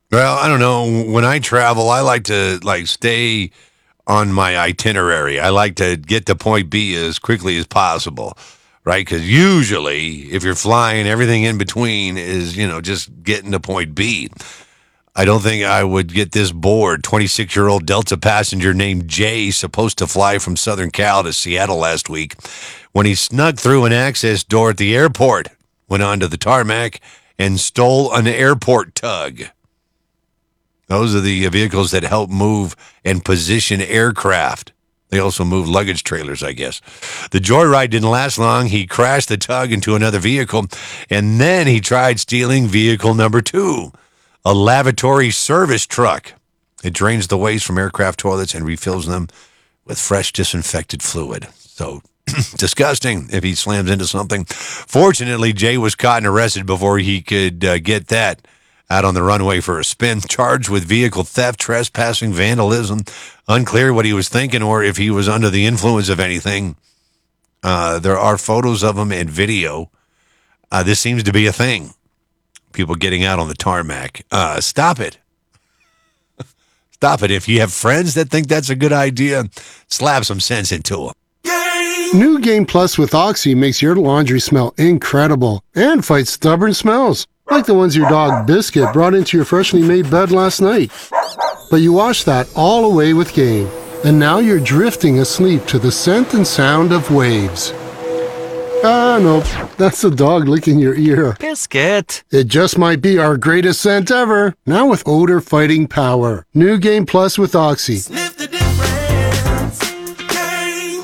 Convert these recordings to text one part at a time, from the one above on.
Well, I don't know. When I travel, I like to stay on my itinerary. I like to get to point B as quickly as possible, right? Because usually, if you're flying, everything in between is, just getting to point B. I don't think I would get this bored. 26-year-old Delta passenger named Jay, supposed to fly from Southern Cal to Seattle last week, when he snuck through an access door at the airport, went onto the tarmac, and stole an airport tug. Those are the vehicles that help move and position aircraft. They also move luggage trailers, I guess. The joyride didn't last long. He crashed the tug into another vehicle, and then he tried stealing vehicle number 2, a lavatory service truck. It drains the waste from aircraft toilets and refills them with fresh disinfected fluid. So disgusting if he slams into something. Fortunately, Jay was caught and arrested before he could get that out on the runway for a spin, charged with vehicle theft, trespassing, vandalism. Unclear what he was thinking or if he was under the influence of anything. There are photos of him and video. This seems to be a thing. People getting out on the tarmac. Stop it. Stop it. If you have friends that think that's a good idea, slap some sense into them. New Game Plus with Oxy makes your laundry smell incredible and fights stubborn smells, like the ones your dog Biscuit brought into your freshly made bed last night. But you washed that all away with Game, and now you're drifting asleep to the scent and sound of waves. No, that's the dog licking your ear. Biscuit. It just might be our greatest scent ever, now with odor fighting power. New Game Plus with Oxy. Sniff the difference. Game.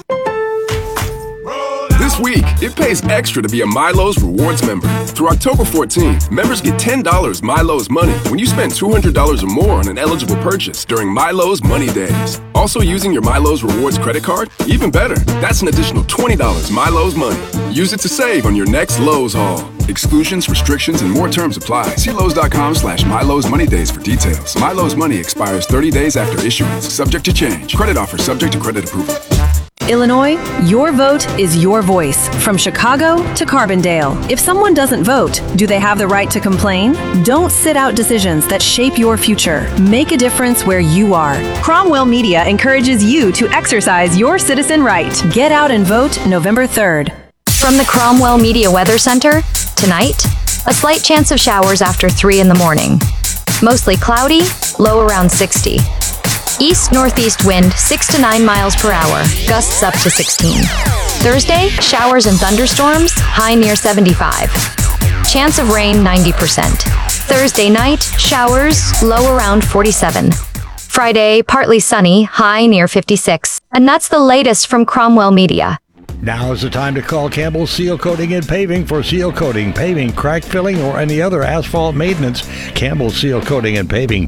This week, it pays extra to be a Milo's Rewards member. Through October 14th, members get $10 Milo's Money when you spend $200 or more on an eligible purchase during Milo's Money Days. Also using your Milo's Rewards credit card? Even better, that's an additional $20 Milo's Money. Use it to save on your next Lowe's haul. Exclusions, restrictions, and more terms apply. See Lowe's.com/Milo's Money Days for details. Milo's Money expires 30 days after issuance, subject to change. Credit offer subject to credit approval. Illinois, your vote is your voice. From Chicago to Carbondale. If someone doesn't vote, do they have the right to complain? Don't sit out decisions that shape your future. Make a difference where you are. Cromwell Media encourages you to exercise your citizen right. Get out and vote November 3rd. From the Cromwell Media Weather Center, tonight, a slight chance of showers after 3 in the morning. Mostly cloudy, low around 60. East-northeast wind 6 to 9 miles per hour, gusts up to 16. Thursday, showers and thunderstorms, high near 75. Chance of rain 90%. Thursday night, showers, low around 47. Friday, partly sunny, high near 56. And that's the latest from Cromwell Media. Now is the time to call Campbell Seal Coating and Paving for seal coating, paving, crack filling, or any other asphalt maintenance. Campbell Seal Coating and Paving,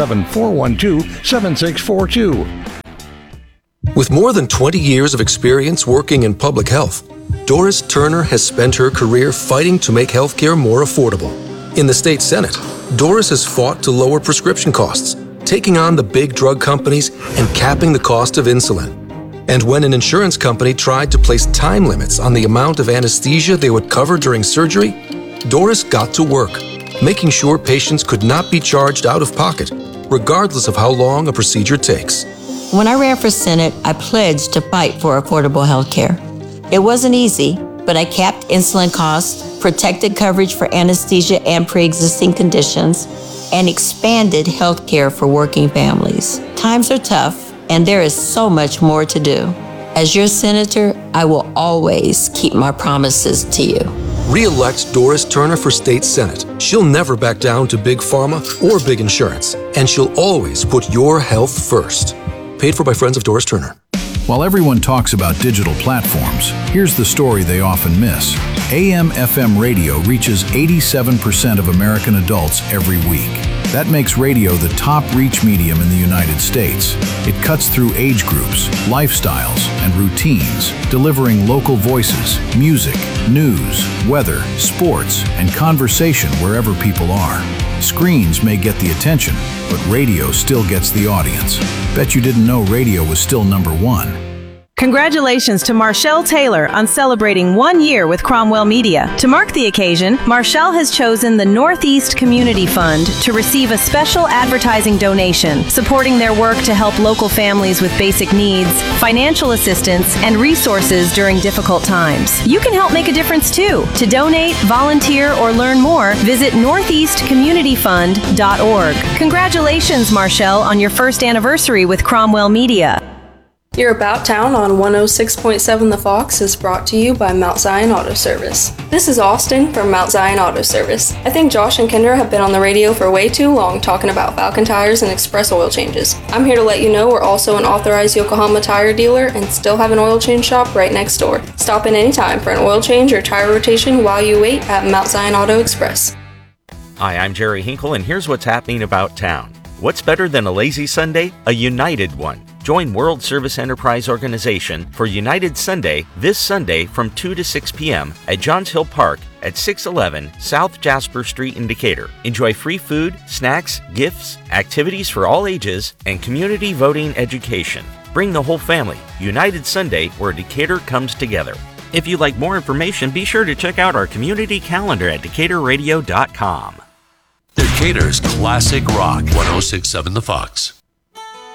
217-412-7642. With more than 20 years of experience working in public health, Doris Turner has spent her career fighting to make healthcare more affordable. In the state Senate, Doris has fought to lower prescription costs, taking on the big drug companies and capping the cost of insulin. And when an insurance company tried to place time limits on the amount of anesthesia they would cover during surgery, Doris got to work, making sure patients could not be charged out of pocket, regardless of how long a procedure takes. When I ran for Senate, I pledged to fight for affordable health care. It wasn't easy, but I capped insulin costs, protected coverage for anesthesia and pre-existing conditions, and expanded health care for working families. Times are tough, and there is so much more to do. As your senator, I will always keep my promises to you. Re-elect Doris Turner for state senate. She'll never back down to big pharma or big insurance, and she'll always put your health first. Paid for by Friends of Doris Turner. While everyone talks about digital platforms, here's the story they often miss. AM/FM radio reaches 87% of American adults every week. That makes radio the top reach medium in the United States. It cuts through age groups, lifestyles, and routines, delivering local voices, music, news, weather, sports, and conversation wherever people are. Screens may get the attention, but radio still gets the audience. Bet you didn't know radio was still number one. Congratulations to Marshall Taylor on celebrating 1 year with Cromwell Media. To mark the occasion, Marshall has chosen the Northeast Community Fund to receive a special advertising donation, supporting their work to help local families with basic needs, financial assistance, and resources during difficult times. You can help make a difference too. To donate, volunteer, or learn more, visit northeastcommunityfund.org. Congratulations, Marshall, on your first anniversary with Cromwell Media. Your About Town on 106.7 The Fox is brought to you by Mount Zion Auto Service. This is Austin from Mount Zion Auto Service. I think Josh and Kendra have been on the radio for way too long talking about Falcon tires and express oil changes. I'm here to let you know we're also an authorized Yokohama tire dealer and still have an oil change shop right next door. Stop in anytime for an oil change or tire rotation while you wait at Mount Zion Auto Express. Hi, I'm Jerry Hinkle, and here's what's happening about town. What's better than a lazy Sunday? A united one. Join World Service Enterprise Organization for United Sunday this Sunday from 2 to 6 p.m. at Johns Hill Park at 611 South Jasper Street in Decatur. Enjoy free food, snacks, gifts, activities for all ages, and community voting education. Bring the whole family. United Sunday, where Decatur comes together. If you'd like more information, be sure to check out our community calendar at DecaturRadio.com. Decatur's classic rock, 106.7 The Fox.